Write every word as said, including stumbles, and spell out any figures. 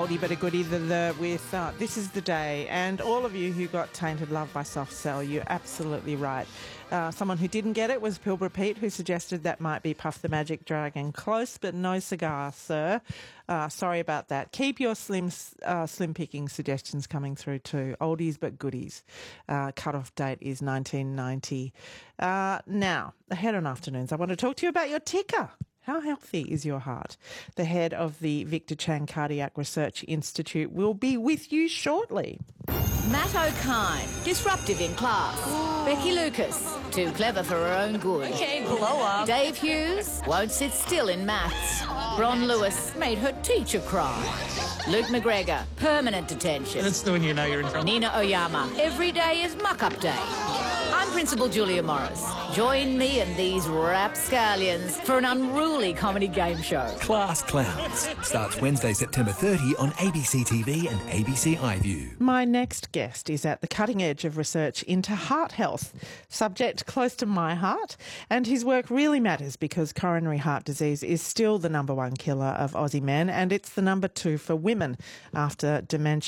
oldie but a goodie the, the, with uh, This Is the Day. And all of you who got Tainted Love by Soft Cell, you're absolutely right. Uh, someone who didn't get it was Pilbara Pete, who suggested that might be Puff the Magic Dragon. Close, but no cigar, sir. Uh, sorry about that. Keep your slim uh, slim picking suggestions coming through too. Oldies but goodies. Uh, cut-off date is nineteen ninety. Uh, now, ahead on Afternoons, I want to talk to you about your ticker. How healthy is your heart? The head of the Victor Chang Cardiac Research Institute will be with you shortly. Matt O'Kine, disruptive in class. Ooh. Becky Lucas, too clever for her own good. Okay, blow up. Dave Hughes, won't sit still in maths. Ron Lewis made her teacher cry. Luke McGregor, permanent detention. That's when you know you're in trouble. Nina Oyama, every day is muck-up day. I'm Principal Julia Morris. Join me and these rapscallions for an unruly comedy game show. Class Clowns starts Wednesday, September thirtieth on A B C T V and A B C iView. My next guest is at the cutting edge of research into heart health, subject close to my heart, and his work really matters because coronary heart disease is still the number one killer of Aussie men, and it's the number two for women after dementia.